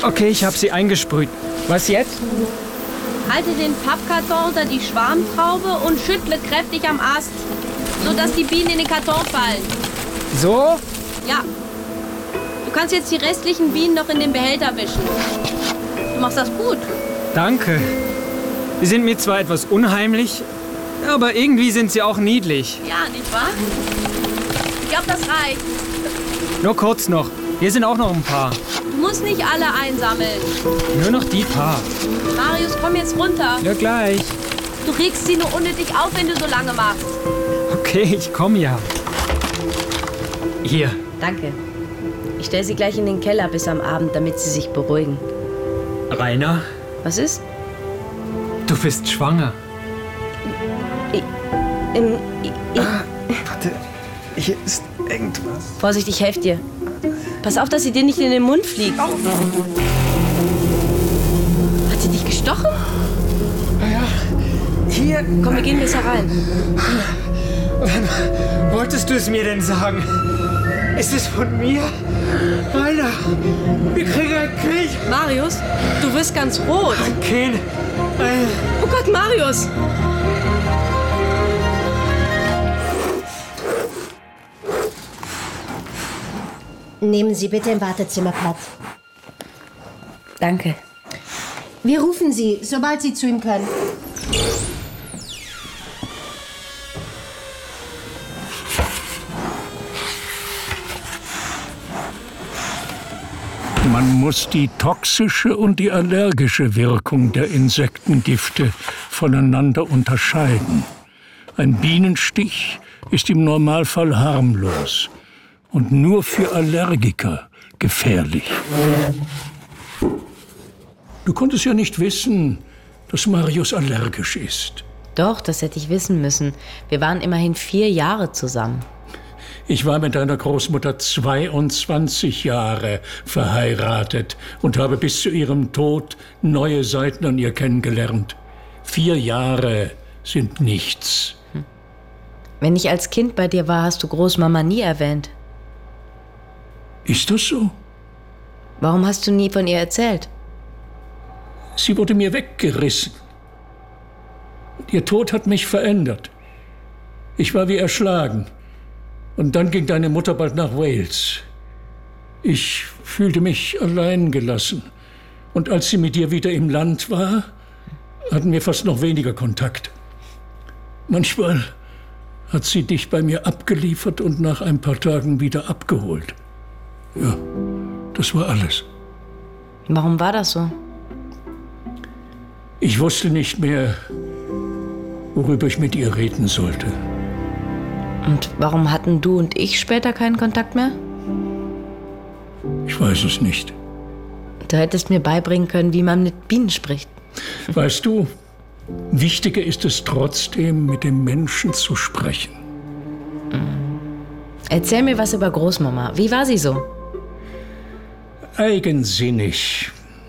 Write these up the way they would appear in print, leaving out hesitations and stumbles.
Okay, ich habe sie eingesprüht. Was jetzt? Halte den Pappkarton unter die Schwarmtraube und schüttle kräftig am Ast, sodass die Bienen in den Karton fallen. So? Ja. Du kannst jetzt die restlichen Bienen noch in den Behälter wischen. Du machst das gut. Danke. Sie sind mir zwar etwas unheimlich, aber irgendwie sind sie auch niedlich. Ja, nicht wahr? Ich glaube, das reicht. Nur kurz noch. Hier sind auch noch ein paar. Du musst nicht alle einsammeln. Nur noch die paar. Marius, komm jetzt runter. Ja, gleich. Du regst sie nur unnötig auf, wenn du so lange machst. Okay, ich komme ja. Hier. Danke. Ich stelle sie gleich in den Keller bis am Abend, damit sie sich beruhigen. Rainer? Was ist? Du bist schwanger. Warte, hier ist irgendwas. Vorsicht, ich helfe dir. Pass auf, dass sie dir nicht in den Mund fliegt. Hat sie dich gestochen? Ja, hier. Komm, wir gehen besser rein. Wann wolltest du es mir denn sagen? Ist es von mir? Rainer, wir kriegen einen Krieg. Marius, du wirst ganz rot. Kein. Oh Gott, Marius! Nehmen Sie bitte im Wartezimmer Platz. Danke. Wir rufen Sie, sobald Sie zu ihm können. Man muss die toxische und die allergische Wirkung der Insektengifte voneinander unterscheiden. Ein Bienenstich ist im Normalfall harmlos und nur für Allergiker gefährlich. Du konntest ja nicht wissen, dass Marius allergisch ist. Doch, das hätte ich wissen müssen. Wir waren immerhin 4 Jahre zusammen. Ich war mit deiner Großmutter 22 Jahre verheiratet und habe bis zu ihrem Tod neue Seiten an ihr kennengelernt. 4 Jahre sind nichts. Wenn ich als Kind bei dir war, hast du Großmama nie erwähnt. Ist das so? Warum hast du nie von ihr erzählt? Sie wurde mir weggerissen. Ihr Tod hat mich verändert. Ich war wie erschlagen. Und dann ging deine Mutter bald nach Wales. Ich fühlte mich allein gelassen. Und als sie mit dir wieder im Land war, hatten wir fast noch weniger Kontakt. Manchmal hat sie dich bei mir abgeliefert und nach ein paar Tagen wieder abgeholt. Ja, das war alles. Warum war das so? Ich wusste nicht mehr, worüber ich mit ihr reden sollte. Und warum hatten du und ich später keinen Kontakt mehr? Ich weiß es nicht. Du hättest mir beibringen können, wie man mit Bienen spricht. Weißt du, wichtiger ist es trotzdem, mit dem Menschen zu sprechen. Erzähl mir was über Großmama. Wie war sie so? Eigensinnig.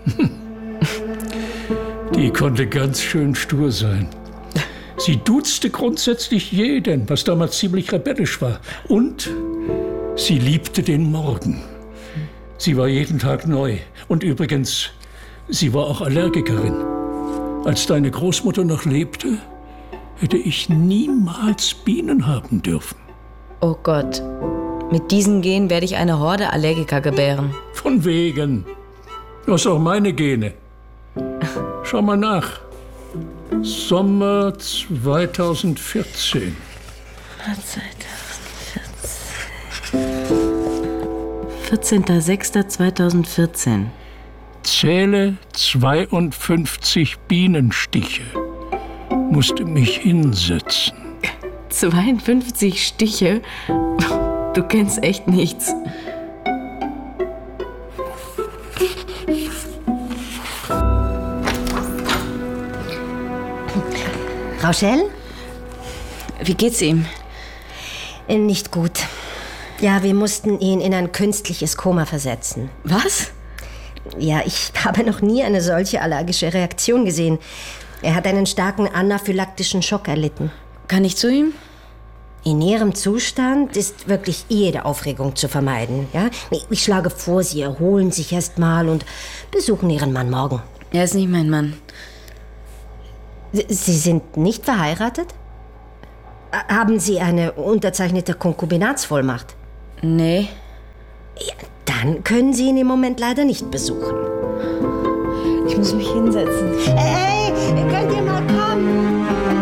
Die konnte ganz schön stur sein. Sie duzte grundsätzlich jeden, was damals ziemlich rebellisch war. Und sie liebte den Morgen. Sie war jeden Tag neu. Und übrigens, sie war auch Allergikerin. Als deine Großmutter noch lebte, hätte ich niemals Bienen haben dürfen. Oh Gott, mit diesen Genen werde ich eine Horde Allergiker gebären. Von wegen. Du hast auch meine Gene. Schau mal nach. Sommer 2014. 14.06.2014. Zähle 52 Bienenstiche. Musste mich hinsetzen. 52 Stiche? Du kennst echt nichts. Rauschel? Wie geht's ihm? Nicht gut. Ja, wir mussten ihn in ein künstliches Koma versetzen. Was? Ja, ich habe noch nie eine solche allergische Reaktion gesehen. Er hat einen starken anaphylaktischen Schock erlitten. Kann ich zu ihm? In Ihrem Zustand ist wirklich jede Aufregung zu vermeiden. Ja? Ich schlage vor, Sie erholen sich erst mal und besuchen Ihren Mann morgen. Er ist nicht mein Mann. Sie sind nicht verheiratet? Haben Sie eine unterzeichnete Konkubinatsvollmacht? Nee. Ja, dann können Sie ihn im Moment leider nicht besuchen. Ich muss mich hinsetzen. Hey, könnt ihr mal kommen?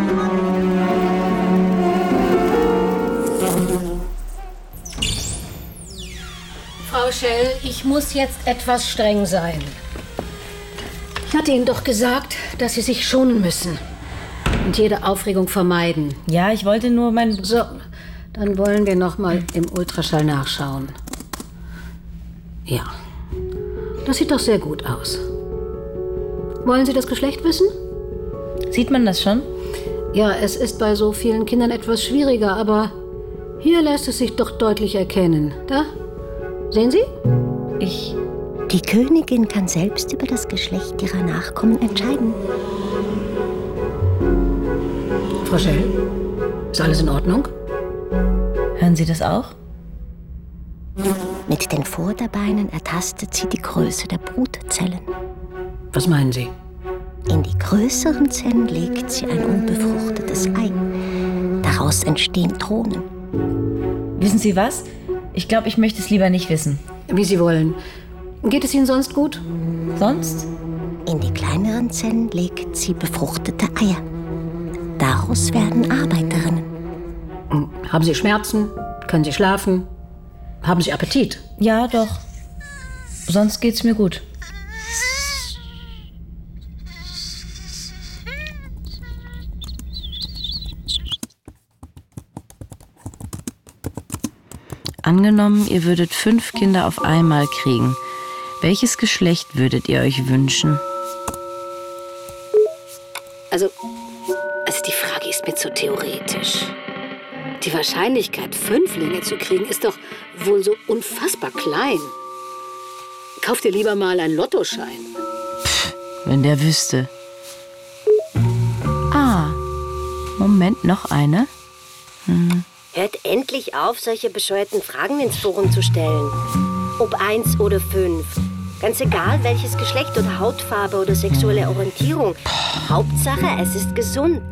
Frau Schell, ich muss jetzt etwas streng sein. Ich hatte Ihnen doch gesagt, dass Sie sich schonen müssen und jede Aufregung vermeiden. Ja, ich wollte nur So, dann wollen wir noch mal im Ultraschall nachschauen. Ja, das sieht doch sehr gut aus. Wollen Sie das Geschlecht wissen? Sieht man das schon? Ja, es ist bei so vielen Kindern etwas schwieriger, aber hier lässt es sich doch deutlich erkennen. Da? Sehen Sie? Die Königin kann selbst über das Geschlecht ihrer Nachkommen entscheiden. Frau Schell, ist alles in Ordnung? Hören Sie das auch? Mit den Vorderbeinen ertastet sie die Größe der Brutzellen. Was meinen Sie? In die größeren Zellen legt sie ein unbefruchtetes Ei. Daraus entstehen Drohnen. Wissen Sie was? Ich glaube, ich möchte es lieber nicht wissen. Wie Sie wollen. Geht es Ihnen sonst gut? Sonst? In die kleineren Zellen legt sie befruchtete Eier. Daraus werden Arbeiterinnen. Haben Sie Schmerzen? Können Sie schlafen? Haben Sie Appetit? Ja, doch. Sonst geht's mir gut. Angenommen, ihr würdet 5 Kinder auf einmal kriegen. Welches Geschlecht würdet ihr euch wünschen? Also die Frage ist mir zu theoretisch. Die Wahrscheinlichkeit, 5 zu kriegen, ist doch wohl so unfassbar klein. Kauf dir lieber mal einen Lottoschein. Wenn der wüsste. Moment, noch eine? Hört endlich auf, solche bescheuerten Fragen ins Forum zu stellen. Ob 1 oder 5. Ganz egal, welches Geschlecht oder Hautfarbe oder sexuelle Orientierung. Hauptsache, es ist gesund.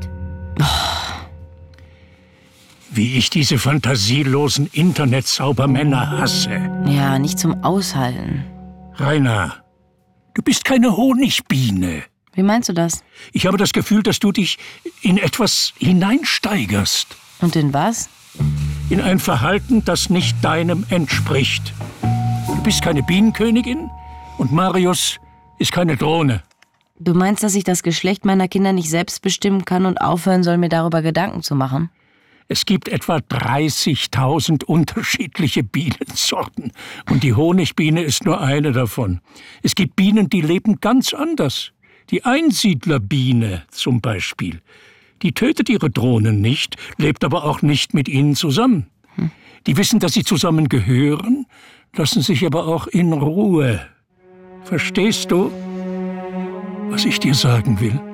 Wie ich diese fantasielosen Internetzaubermänner hasse. Ja, nicht zum Aushalten. Rainer, du bist keine Honigbiene. Wie meinst du das? Ich habe das Gefühl, dass du dich in etwas hineinsteigerst. Und in was? In ein Verhalten, das nicht deinem entspricht. Du bist keine Bienenkönigin und Marius ist keine Drohne. Du meinst, dass ich das Geschlecht meiner Kinder nicht selbst bestimmen kann und aufhören soll, mir darüber Gedanken zu machen? Es gibt etwa 30.000 unterschiedliche Bienensorten und die Honigbiene ist nur eine davon. Es gibt Bienen, die leben ganz anders. Die Einsiedlerbiene zum Beispiel. Die tötet ihre Drohnen nicht, lebt aber auch nicht mit ihnen zusammen. Die wissen, dass sie zusammen gehören, lassen sich aber auch in Ruhe. Verstehst du, was ich dir sagen will?